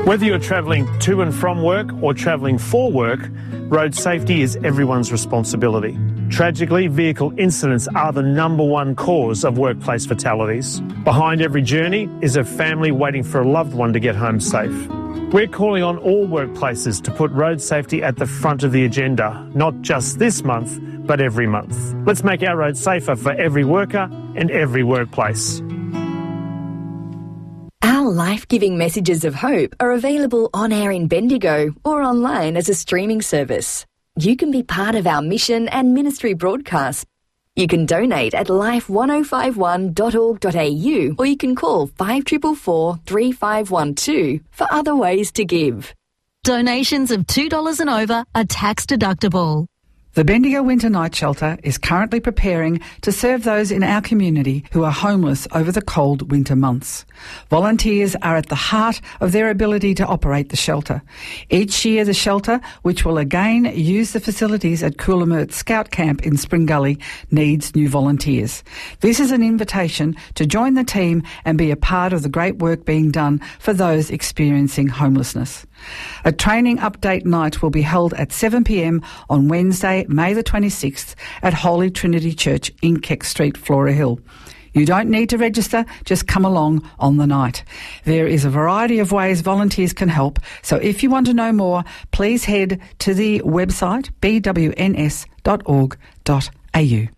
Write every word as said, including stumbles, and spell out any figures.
Whether you're travelling to and from work or travelling for work, road safety is everyone's responsibility. Tragically, vehicle incidents are the number one cause of workplace fatalities. Behind every journey is a family waiting for a loved one to get home safe. We're calling on all workplaces to put road safety at the front of the agenda, not just this month, but every month. Let's make our roads safer for every worker and every workplace. Our life-giving messages of hope are available on air in Bendigo or online as a streaming service. You can be part of our mission and ministry broadcast. You can donate at life one oh five one dot org dot a u or you can call five four four, three five one two for other ways to give. Donations of two dollars and over are tax deductible. The Bendigo Winter Night Shelter is currently preparing to serve those in our community who are homeless over the cold winter months. Volunteers are at the heart of their ability to operate the shelter. Each year the shelter, which will again use the facilities at Coolamert Scout Camp in Spring Gully, needs new volunteers. This is an invitation to join the team and be a part of the great work being done for those experiencing homelessness. A training update night will be held at seven p m on Wednesday, May the twenty-sixth at Holy Trinity Church in Keck Street, Flora Hill. You don't need to register, just come along on the night. There is a variety of ways volunteers can help, so if you want to know more, please head to the website b w n s dot org dot a u.